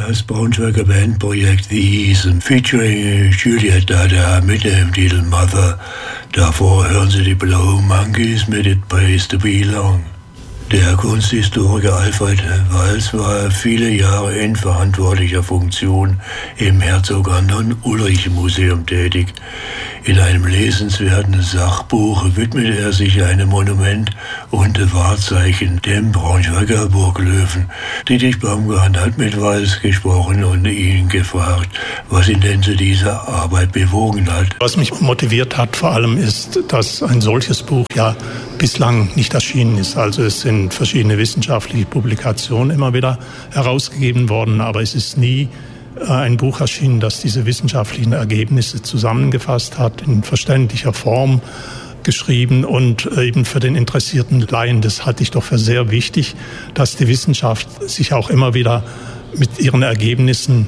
Das Braunschweiger Bandprojekt The Ease featuring Juliet Dada mit dem Titel Mother. Davor hören Sie die Blow Monkeys mit It Pays to Be Long. Der Kunsthistoriker Alfred Walz war viele Jahre in verantwortlicher Funktion im Herzog Anton Ulrich Museum tätig. In einem lesenswerten Sachbuch widmete er sich einem Monument und Wahrzeichen, dem Braunschweiger Burglöwen. Dietrich Baumgart hat mit Walz gesprochen und ihn gefragt, was ihn denn zu dieser Arbeit bewogen hat. Was mich motiviert hat vor allem ist, dass ein solches Buch ja bislang nicht erschienen ist. Also es sind verschiedene wissenschaftliche Publikationen immer wieder herausgegeben worden, aber es ist nie ein Buch erschienen, das diese wissenschaftlichen Ergebnisse zusammengefasst hat, in verständlicher Form geschrieben und eben für den interessierten Laien. Das halte ich doch für sehr wichtig, dass die Wissenschaft sich auch immer wieder mit ihren Ergebnissen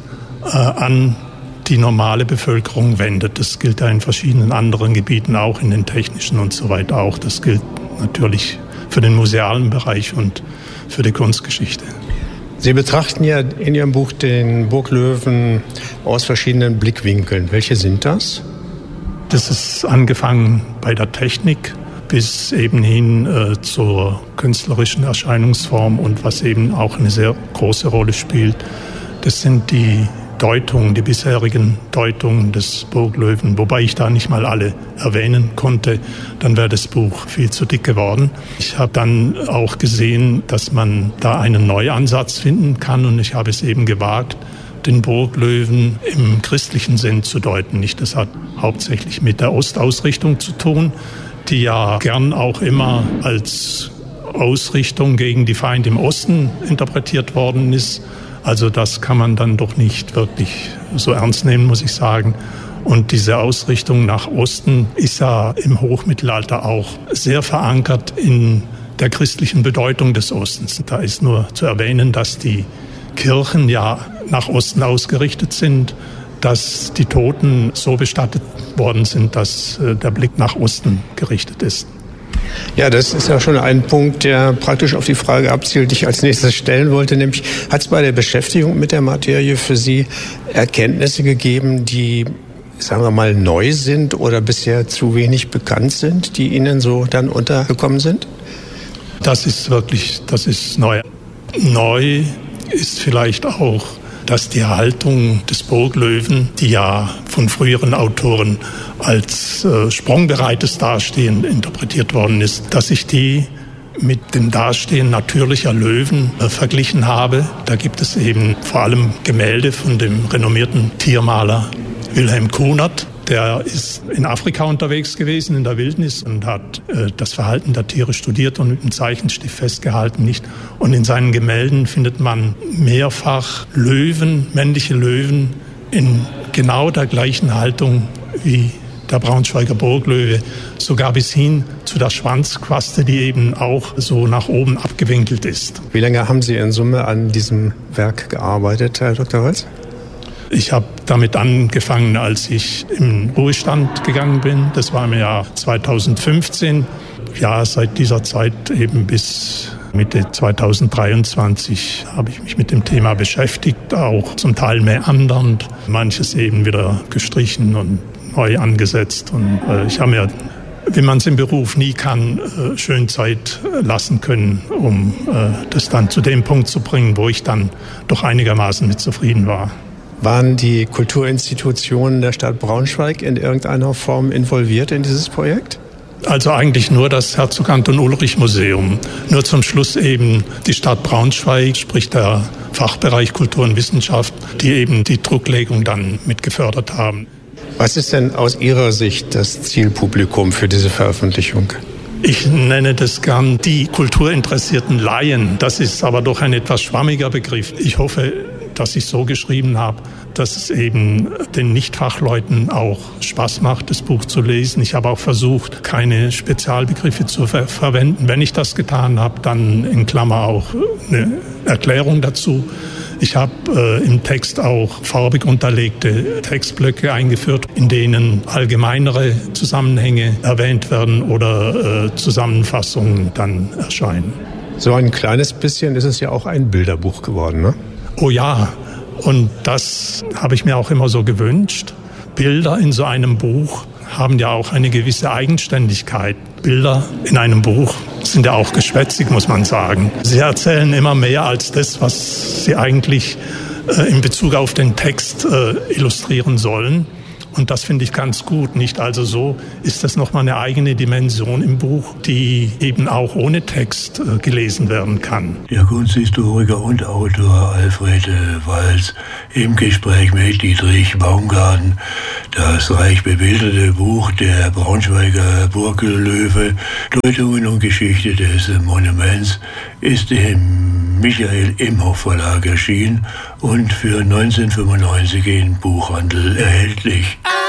an die normale Bevölkerung wendet. Das gilt ja in verschiedenen anderen Gebieten auch, in den technischen und so weiter auch. Das gilt natürlich für den musealen Bereich und für die Kunstgeschichte. Sie betrachten ja in Ihrem Buch den Burglöwen aus verschiedenen Blickwinkeln. Welche sind das? Das ist angefangen bei der Technik bis eben hin zur künstlerischen Erscheinungsform und was eben auch eine sehr große Rolle spielt. Das sind die Deutungen, die bisherigen Deutungen des Burglöwen, wobei ich da nicht mal alle erwähnen konnte, dann wäre das Buch viel zu dick geworden. Ich habe dann auch gesehen, dass man da einen Neuansatz finden kann und ich habe es eben gewagt, den Burglöwen im christlichen Sinn zu deuten. Das hat hauptsächlich mit der Ostausrichtung zu tun, die ja gern auch immer als Ausrichtung gegen die Feinde im Osten interpretiert worden ist. Also das kann man dann doch nicht wirklich so ernst nehmen, muss ich sagen. Und diese Ausrichtung nach Osten ist ja im Hochmittelalter auch sehr verankert in der christlichen Bedeutung des Ostens. Da ist nur zu erwähnen, dass die Kirchen ja nach Osten ausgerichtet sind, dass die Toten so bestattet worden sind, dass der Blick nach Osten gerichtet ist. Ja, das ist ja schon ein Punkt, der praktisch auf die Frage abzielt, die ich als nächstes stellen wollte, nämlich hat es bei der Beschäftigung mit der Materie für Sie Erkenntnisse gegeben, die, sagen wir mal, neu sind oder bisher zu wenig bekannt sind, die Ihnen so dann untergekommen sind? Das ist neu. Neu ist vielleicht auch, dass die Haltung des Burglöwen, die ja von früheren Autoren als sprungbereites Dastehen interpretiert worden ist, dass ich die mit dem Dastehen natürlicher Löwen verglichen habe. Da gibt es eben vor allem Gemälde von dem renommierten Tiermaler Wilhelm Kunert. Der ist in Afrika unterwegs gewesen, in der Wildnis, und hat das Verhalten der Tiere studiert und mit einem Zeichenstift festgehalten, nicht? Und in seinen Gemälden findet man mehrfach Löwen, männliche Löwen, in genau der gleichen Haltung wie der Braunschweiger Burglöwe, sogar bis hin zu der Schwanzquaste, die eben auch so nach oben abgewinkelt ist. Wie lange haben Sie in Summe an diesem Werk gearbeitet, Herr Dr. Walz? Ich habe damit angefangen, als ich im Ruhestand gegangen bin. Das war im Jahr 2015. Ja, seit dieser Zeit eben bis Mitte 2023 habe ich mich mit dem Thema beschäftigt, auch zum Teil meandernd, manches eben wieder gestrichen und neu angesetzt. Und ich habe mir, wie man es im Beruf nie kann, schön Zeit lassen können, um das dann zu dem Punkt zu bringen, wo ich dann doch einigermaßen mit zufrieden war. Waren die Kulturinstitutionen der Stadt Braunschweig in irgendeiner Form involviert in dieses Projekt? Also eigentlich nur das Herzog Anton Ulrich Museum. Nur zum Schluss eben die Stadt Braunschweig, sprich der Fachbereich Kultur und Wissenschaft, die eben die Drucklegung dann mit gefördert haben. Was ist denn aus Ihrer Sicht das Zielpublikum für diese Veröffentlichung? Ich nenne das gern die kulturinteressierten Laien. Das ist aber doch ein etwas schwammiger Begriff. Ich hoffe, dass ich so geschrieben habe, dass es eben den Nichtfachleuten auch Spaß macht, das Buch zu lesen. Ich habe auch versucht, keine Spezialbegriffe zu verwenden. Wenn ich das getan habe, dann in Klammer auch eine Erklärung dazu. Ich habe im Text auch farbig unterlegte Textblöcke eingeführt, in denen allgemeinere Zusammenhänge erwähnt werden oder Zusammenfassungen dann erscheinen. So ein kleines bisschen ist es ja auch ein Bilderbuch geworden, ne? Oh ja, Und das habe ich mir auch immer so gewünscht. Bilder in so einem Buch haben ja auch eine gewisse Eigenständigkeit. Bilder in einem Buch sind ja auch geschwätzig, muss man sagen. Sie erzählen immer mehr als das, was sie eigentlich in Bezug auf den Text illustrieren sollen. Und das finde ich ganz gut. Nicht also so ist das nochmal eine eigene Dimension im Buch, die eben auch ohne Text gelesen werden kann. Der Kunsthistoriker und Autor Alfred Walz im Gespräch mit Dietrich Baumgarten. Das reich bebilderte Buch Der Braunschweiger Burglöwe, Deutungen und Geschichte des Monuments, ist im Michael Imhoff Verlag erschienen und für 1995 im Buchhandel erhältlich.